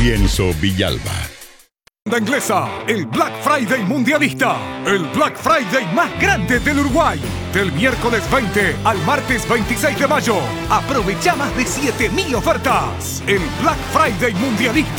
Lienzo Villalba. Inglesa, el Black Friday mundialista, el Black Friday más grande del Uruguay, del miércoles 20 al martes 26 de mayo. Aprovecha más de 7.000 ofertas. El Black Friday mundialista.